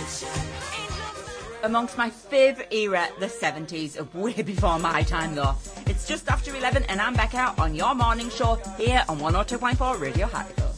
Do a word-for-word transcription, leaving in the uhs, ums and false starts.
Amongst my favourite era, the seventies, way before my time though. It's just after eleven and I'm back out on your morning show here on one oh two point four Radio Hypo.